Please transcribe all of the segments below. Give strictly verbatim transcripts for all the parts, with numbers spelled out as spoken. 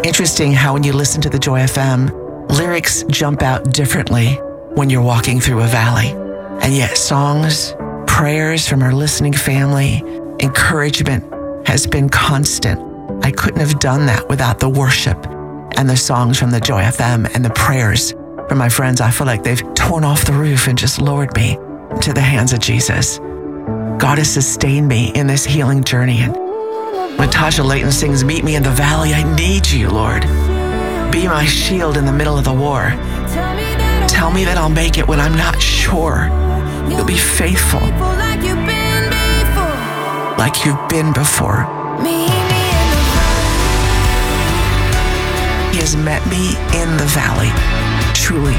Interesting how when you listen to the Joy F M, lyrics jump out differently when you're walking through a valley. And yet songs, prayers from our listening family, encouragement has been constant. I couldn't have done that without the worship and the songs from the Joy F M and the prayers from my friends. I feel like they've torn off the roof and just lowered me into the hands of Jesus. God has sustained me in this healing journey. And when Tasha Layton sings, "Meet me in the valley, I need you, Lord. Be my shield in the middle of the war. Tell me that I'll make it when I'm not sure. You'll be faithful like you've been before. He has met me in the valley, truly."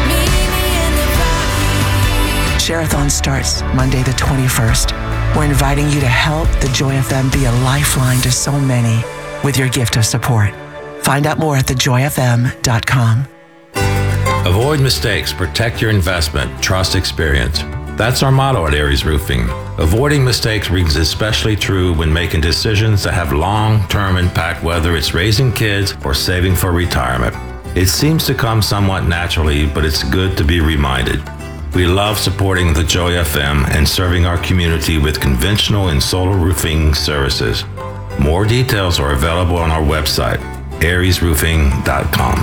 Share-a-thon starts Monday the twenty-first. We're inviting you to help the Joy F M be a lifeline to so many with your gift of support. Find out more at the joy f m dot com. Avoid mistakes, protect your investment, trust experience. That's our motto at Aries Roofing. Avoiding mistakes rings especially true when making decisions that have long-term impact, whether it's raising kids or saving for retirement. It seems to come somewhat naturally, but it's good to be reminded. We love supporting the Joy F M and serving our community with conventional and solar roofing services. More details are available on our website, aries roofing dot com.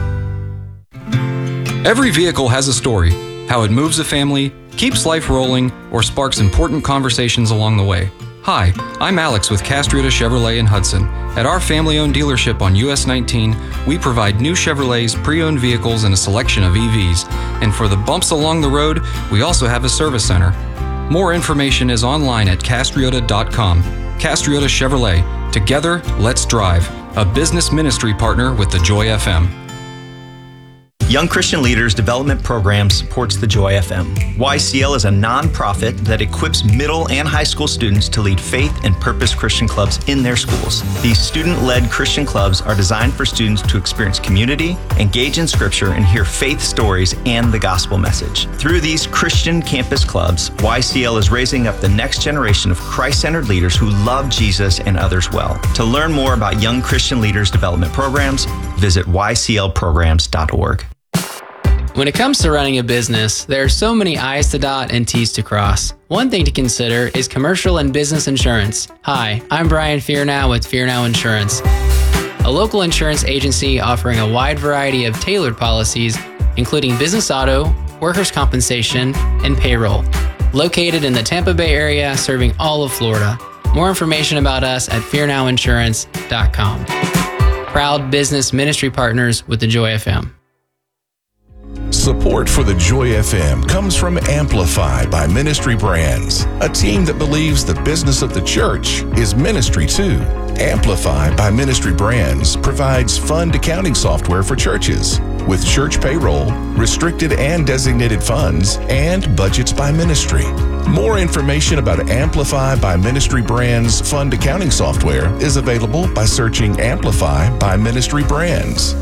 Every vehicle has a story, how it moves a family, keeps life rolling, or sparks important conversations along the way. Hi, I'm Alex with Castriota Chevrolet in Hudson. At our family-owned dealership on U S nineteen, we provide new Chevrolets, pre-owned vehicles, and a selection of E Vs. And for the bumps along the road, we also have a service center. More information is online at castriota dot com. Castriota Chevrolet. Together, let's drive. A business ministry partner with the Joy F M. Young Christian Leaders Development Program supports the Joy F M. Y C L is a nonprofit that equips middle and high school students to lead faith and purpose Christian clubs in their schools. These student-led Christian clubs are designed for students to experience community, engage in scripture, and hear faith stories and the gospel message. Through these Christian campus clubs, Y C L is raising up the next generation of Christ-centered leaders who love Jesus and others well. To learn more about Young Christian Leaders Development Programs, visit y c l programs dot org. When it comes to running a business, there are so many I's to dot and T's to cross. One thing to consider is commercial and business insurance. Hi, I'm Brian Fearnow with Fearnow Insurance, a local insurance agency offering a wide variety of tailored policies, including business auto, workers' compensation, and payroll. Located in the Tampa Bay area, serving all of Florida. More information about us at fear now insurance dot com. Proud business ministry partners with the Joy F M. Support for the Joy F M comes from Amplify by Ministry Brands, a team that believes the business of the church is ministry too. Amplify by Ministry Brands provides fund accounting software for churches with church payroll, restricted and designated funds, and budgets by ministry. More information about Amplify by Ministry Brands fund accounting software is available by searching Amplify by Ministry Brands.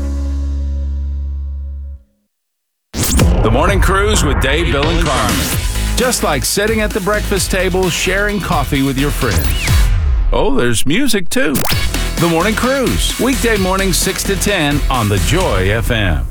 The Morning Cruise with Dave, Bill, and Carmen. Just like sitting at the breakfast table, sharing coffee with your friends. Oh, there's music too. The Morning Cruise, weekday mornings six to ten on the Joy F M.